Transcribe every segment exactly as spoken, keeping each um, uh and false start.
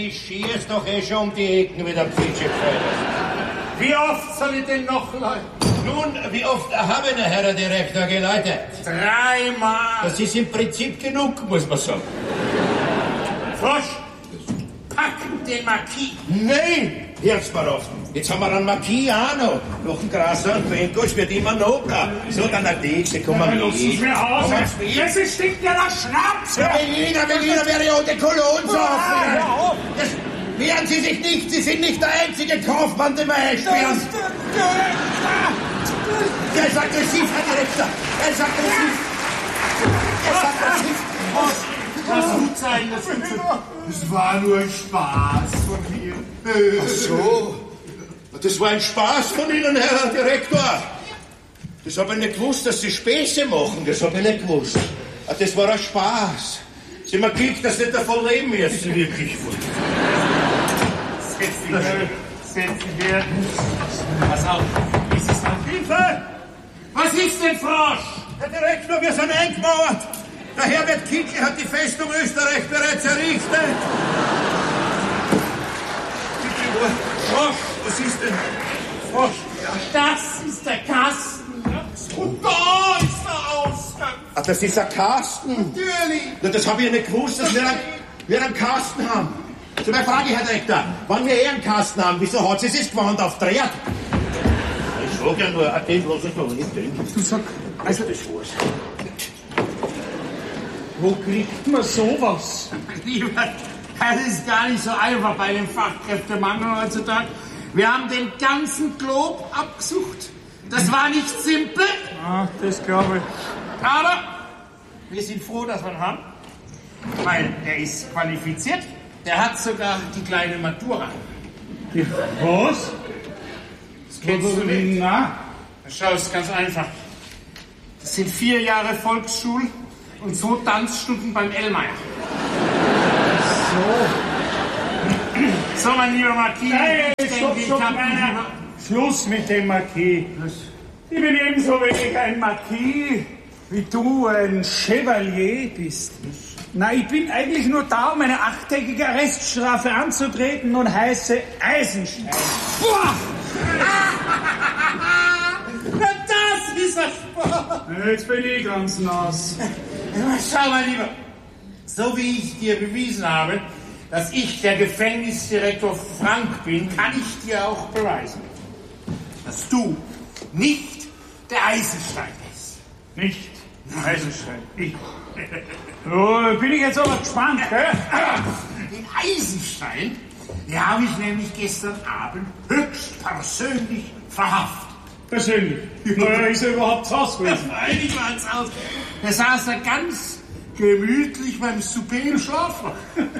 ich schieß doch eh schon um die Ecken wie der Pfitschepfeiler. Wie oft soll ich denn noch läuten? Nun, wie oft haben der Herr Direktor geläutet? Dreimal. Das ist im Prinzip genug, muss man sagen. Frosch, packen den Marquis. Nein, Herzbaroff. Jetzt haben wir einen Marquis auch noch. Noch ein Grasser und Benkosch wird immer noch. So, dann der nächste, komm mal mit. Lass mir aus. Das ist stinkt ja der Schnaps. Berliner, Berliner wäre ja die Cologne so. Ja, wehren Sie sich nicht, Sie sind nicht der einzige Kaufmann, den wir einsperren. Der ist aggressiv, Herr Direktor. Er ist aggressiv. Er ist aggressiv. Das tut sein, das tut sein. Das war nur Spaß von mir. Ach so. Das war ein Spaß von Ihnen, Herr Direktor. Das habe ich nicht gewusst, dass Sie Späße machen. Das habe ich nicht gewusst. Das war ein Spaß. Sie haben Glück, dass Sie nicht davon leben müssen, wirklich. Setz dich her. Setz dich her. Pass auf. Ist es noch Hilfe? Was ist denn, Frosch? Herr Direktor, wir sind eingemauert. Der Herbert Kickl hat die Festung Österreich bereits errichtet. Frosch, was ist denn? Frosch. Das ist der Kasten. Und da ist der Ausgang. Ach, das ist ein Kasten? Natürlich. Na, das habe ich ja nicht gewusst, dass wir einen, wir einen Kasten haben. So, meine Frage, Herr Direktor. Wenn wir eh einen Kasten haben, wieso hat sie sich gewandt auf Dreht? Ich sag ja nur, den lass ich doch nicht den. Du sag, also das war's. Wo kriegt man sowas? Lieber, das ist gar nicht so einfach bei dem Fachkräftemangel heutzutage. Wir haben den ganzen Glob abgesucht. Das war nicht simpel. Ah, das glaube ich. Aber wir sind froh, dass wir ihn haben. Weil er ist qualifiziert. Der hat sogar die kleine Matura. Die, was? Das kennst du nicht. Na? Schau, es ist ganz einfach. Das sind vier Jahre Volksschule und so Tanzstunden beim Ellmeier. So. So, mein lieber Marquis, Hey, ich stopp, denke, stopp, ich hab nein, nein. Schluss mit dem Marquis. Ich bin ebenso wenig ein Marquis, wie du ein Chevalier bist. Na, ich bin eigentlich nur da, um eine achttägige Arreststrafe anzutreten und heiße Eisenstein. Boah! Das ist ein Spaß! Jetzt bin ich ganz nass. Schau mal, lieber, so wie ich dir bewiesen habe, dass ich der Gefängnisdirektor Frank bin, kann ich dir auch beweisen, dass du nicht der Eisenstein bist. Nicht Eisenstein, ich. So, bin ich jetzt aber gespannt, gell? Den Eisenstein, den habe ich nämlich gestern Abend höchstpersönlich verhaftet. Persönlich. Na, ist er überhaupt zu Hause gewesen? Nein, ich war ins Haus. Da saß er ganz gemütlich beim Souper im Schlafrock.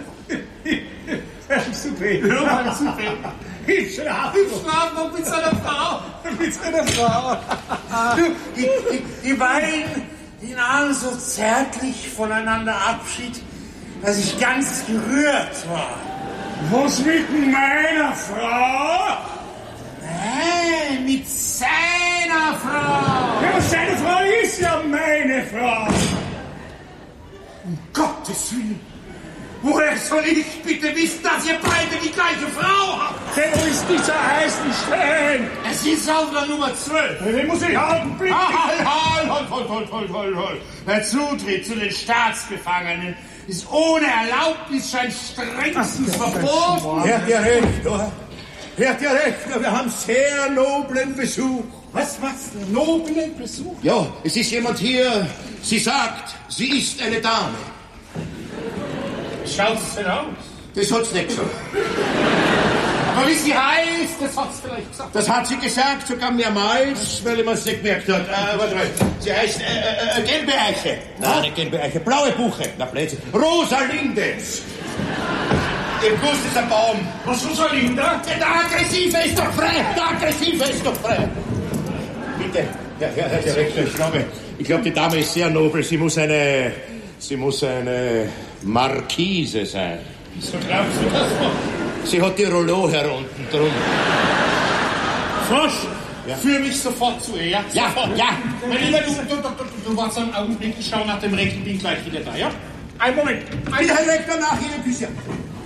Beim Souper? Ja, beim Souper. Im Schlaf. Im Schlafrock mit seiner Frau. Mit seiner Frau. Die, die, die beiden, die nahmen so zärtlich voneinander Abschied, dass ich ganz gerührt war. Was mit meiner Frau? Nein, mit seiner Frau. Ja, seine Frau ist ja meine Frau. Um Gottes Willen. Woher soll ich bitte wissen, dass ihr beide die gleiche Frau habt? Hey, wo ist dieser Eisenstein? Es ist auf der Nummer zwölf. Den muss ich halten, bitte. Halt, halt, halt, halt, halt, halt, halt, halt. Der Zutritt zu den Staatsgefangenen ist ohne Erlaubnis schon strengstens verboten. Herr Direktor, Herr Direktor, wir haben sehr noblen Besuch. Was, was? Noblen Besuch? Ja, es ist jemand hier, sie sagt, sie ist eine Dame. Schaut es denn aus? Das hat's nicht gesagt. Aber wie sie heißt, das hat sie vielleicht gesagt. Das hat sie gesagt, sogar mehrmals, weil man es nicht gemerkt hat. Äh, warte mal, sie heißt äh, äh, äh, gelbe Eiche. Nein, nicht gelbe Eiche, blaue Buche. Na, Blödsinn. Rosalinde. Im Guss ist ein Baum. Was, Rosalinde? Der Aggressive ist doch frei. Der Aggressive ist doch frei. Bitte, ja, Herr, Herr Direktor, ich glaube, ich glaube, die Dame ist sehr nobel. Sie muss eine, sie muss eine Markise sein. So glaubst du das noch? Sie hat die Rollo herunten drum. Frosch, ja. Führ mich sofort zu ihr, ja? Ja, sofort. ja. Mein Lieber, du, du, du, du, du warst einen Augenblick, ich schau nach dem Rechten, bin gleich wieder da, ja? Ein Moment. Ein Herr Rektor, nach Ihnen, Küsse.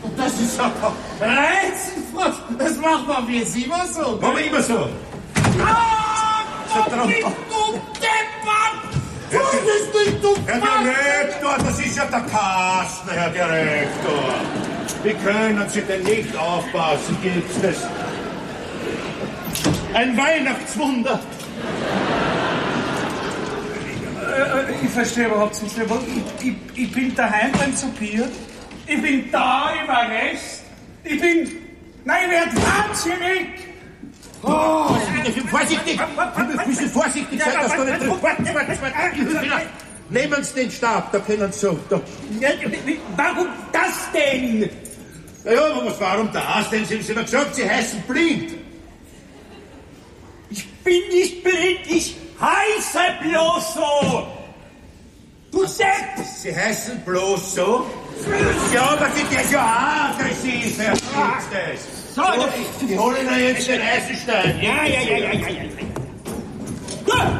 Das ist ja Reizenfrost, das macht man wie es immer so. Machen wir immer so. Ah, dran. bist du deppert! Was bist du, du Herr Direktor, das ist ja der Kastner, Herr Direktor. Wie können Sie denn nicht aufpassen, gibt's das? Ein Weihnachtswunder. Äh, ich verstehe überhaupt nicht mehr. Ich, ich, ich bin daheim beim Soupieren. Ich bin da im Arrest. Ich bin... Nein, ich werde wahnsinnig. Oh, vorsichtig! Ein bisschen vorsichtig sein, dass du nicht drin... Warte, warte, warte. Nehmen Sie den Stab, da können Sie so... Da. Warum das denn? Ja, ja, was, warum das? Denn Sie haben mir gesagt, Sie heißen blind. Ich bin nicht blind, ich heiße bloß so. Du Depp! Sie heißen bloß so? Ja, aber der ist ja aggressiv, Herr Schulz. So, so, die holen ja jetzt den Eisenstein. Ja, ja, ja, ja, ja, ja. Ja.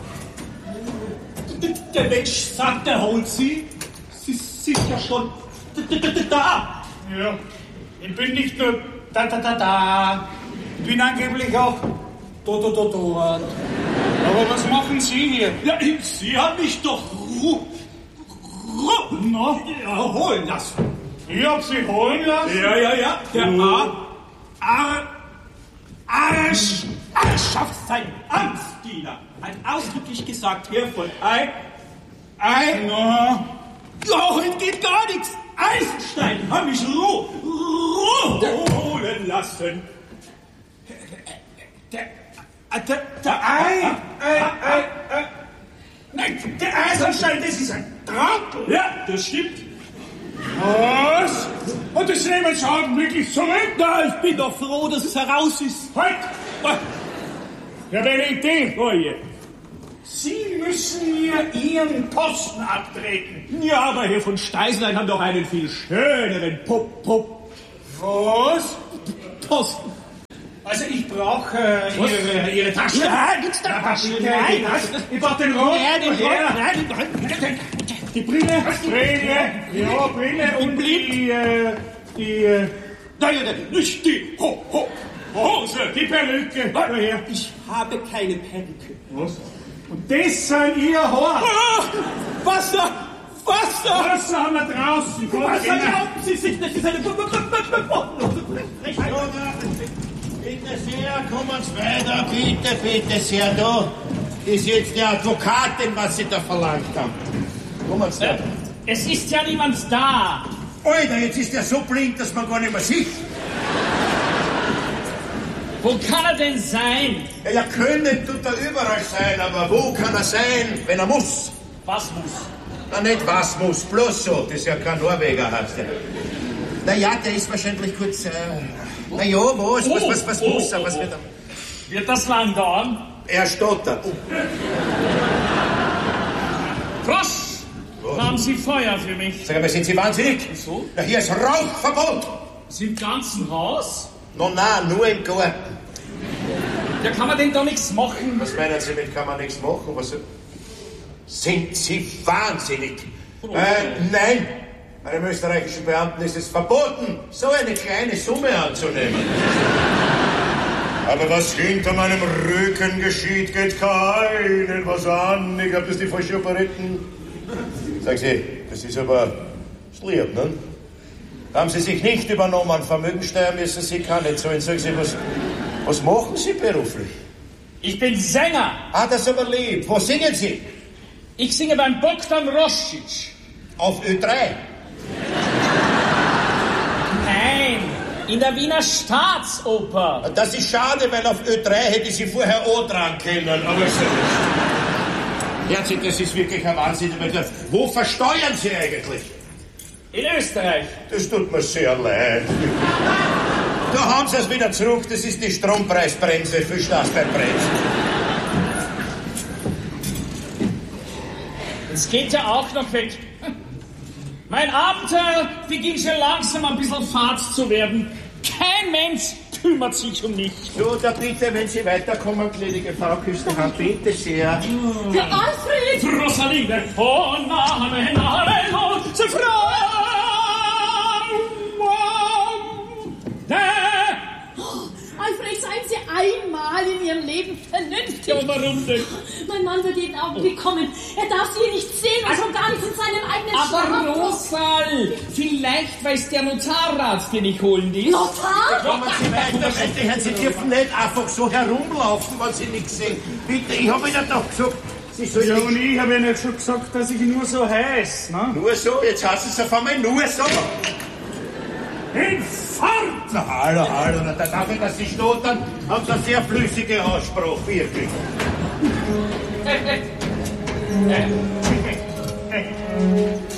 Der Mensch sagt, er holt sie. Sie sind ja schon da. Ja, ich bin nicht nur da, da, da, da. Ich bin angeblich auch do, do, do, dort. Aber was machen Sie hier? Ja, Sie haben mich doch ru, ru, no, ja, holen lassen. Ich hab Sie holen lassen? Ja, ja, ja. Der Ar... Ar... Arsch... Arschhaft sein Amtsdiener hat ausdrücklich gesagt, Herr von Ei... Ei... No. Ja, heute geht gar nichts. Eisenstein haben mich roh... roh... holen lassen. Der... Der... Der Ei... Ei... Ei... Ei... Nein, der Eisenstein, das ist ein Trottel. Ja, das stimmt. Was? Und das nehmen Sie augenblicklich zurück? Na, ich bin doch froh, dass es heraus ist. Halt! Ich habe eine Idee vor ihr. Sie müssen mir Ihren Posten abtreten. Ja, aber Herr von Steißlein haben doch einen viel schöneren Pup, Pup. Was? Posten. Also ich brauche äh, ihre, ihre Tasche. Nein, gibt's da Tasche? Nein, ich brauche den Rock. Nein, den Rock. Nein, die Brille. Brille. Ja, Brille und die, äh, die, äh, nein, nicht die Ho, Ho, Hose, die Perücke. Woher? Ich habe keine Perücke. Was? Und das sind Ihr Haar. Ah, Wasser! Wasser! Wasser haben wir draußen. Was erlauben Sie sich? Das ist eine... Bitte sehr, kommen Sie weiter, bitte, bitte sehr, da ist jetzt die Advokatin, was Sie da verlangt haben. Kommen Sie da. Es ist ja niemand da. Alter, jetzt ist er so blind, dass man gar nicht mehr sieht. Wo kann er denn sein? Ja, ja, können tut er überall sein, aber wo kann er sein, wenn er muss? Was muss? Na, nicht was muss, bloß so, das ist ja kein Norweger, heißt der. Na ja, der ist wahrscheinlich kurz, äh, na ja, was, was, was, was oh, muss er, oh, was oh. wird er? Wird das lang dauern? Er stottert. Frosch, haben Sie Feuer für mich? Sag mal, sind Sie wahnsinnig? Wieso? Na, hier ist Rauchverbot. Ist im ganzen Haus? No, na, nur im Garten. Ja, kann man denn da nichts machen? Was meinen Sie mit, kann man nichts machen? Was, sind Sie wahnsinnig? Oh. Äh, nein. Einem österreichischen Beamten ist es verboten, so eine kleine Summe anzunehmen. Aber was hinter meinem Rücken geschieht, geht keinen was an. Ich glaube, das ist die falsche Operetten. Sagen Sie, das ist aber lieb, ne? Haben Sie sich nicht übernommen, Vermögensteuer müssen Sie gar nicht zahlen. Sagen Sie, was, was machen Sie beruflich? Ich bin Sänger. Ah, das ist aber lieb. Wo singen Sie? Ich singe beim Bogdan Roscic. Auf Ö drei. Nein, in der Wiener Staatsoper. Das ist schade, weil auf Ö drei hätte ich Sie vorher auch dran können. Aber so. Herzlich, das ist wirklich ein Wahnsinn. Wo versteuern Sie eigentlich? In Österreich. Das tut mir sehr leid. Da haben Sie es wieder zurück. Das ist die Strompreisbremse für Staatsbeibremsen. Es geht ja auch noch weg. Mein Abenteuer beginnt schon langsam ein bisschen fad zu werden. Kein Mensch kümmert sich um mich. So, da bitte, wenn Sie weiterkommen, gnädige Frau Küsterhammer, bitte sehr. Herr Alfred! Rosaline, oh, Name, Name, oh, zu Frau! warum denn? Mein Mann wird jeden Augenblick kommen. Er darf sie hier nicht sehen und schon gar nicht in seinem eigenen Aber Schlaf. Rosal, vielleicht weiß der Notarrat, den ich holen will. Notar? Kommen Sie weiter, bitte, Herr, Sie dürfen nicht einfach so herumlaufen, wenn Sie nichts sehen. Bitte, ich habe Ihnen doch gesagt, Sie sollen Ja, nicht... und ich habe Ihnen schon gesagt, dass ich nur so heiß, ne? Nur so, jetzt heißt es auf einmal nur so. Hinfort! Na, hallo, hallo, na, dafür, dass Sie stottern, haben Sie eine sehr flüssige Aussprache, wirklich. Äh, äh, äh,